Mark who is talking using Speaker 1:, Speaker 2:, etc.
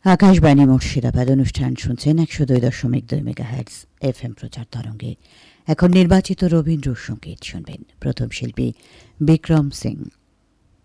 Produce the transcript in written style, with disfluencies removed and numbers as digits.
Speaker 1: আকাশবাণী মুর্শিদাবাদ অনুষ্ঠান শুনছেন 102.2 megahertz FM প্রচার তরঙ্গে। এখন নির্বাচিত রবীন্দ্রসঙ্গীত শুনবেন। প্রথম শিল্পী বিক্রম সিং।